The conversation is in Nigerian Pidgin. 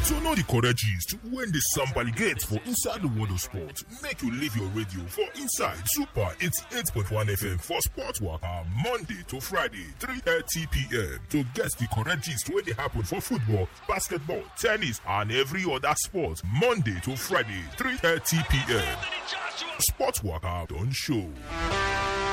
To know the correct gist when the Sambali gets for inside the world of sport, make you leave your radio for inside Super 88.1 FM for Sport Waka Monday to Friday 3:30 p.m. to get the correct gist when they happen for football, basketball, tennis and every other sport Monday to Friday 3:30 p.m. Sport Waka don't show.